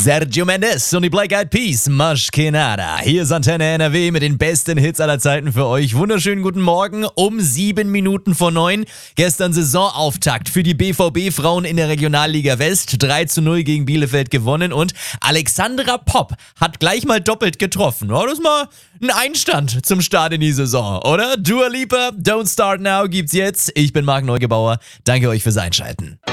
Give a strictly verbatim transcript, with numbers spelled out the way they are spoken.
Sergio Mendes und die Black Eyed Peas, Masch Kenada. Hier ist Antenne N R W mit den besten Hits aller Zeiten für euch. Wunderschönen guten Morgen um sieben Minuten vor neun. Gestern Saisonauftakt für die B V B-Frauen in der Regionalliga West. drei zu null gegen Bielefeld gewonnen und Alexandra Popp hat gleich mal doppelt getroffen. Ja, das ist mal ein Einstand zum Start in die Saison, oder? Dua Lipa, Don't Start Now gibt's jetzt. Ich bin Marc Neugebauer. Danke euch fürs Einschalten.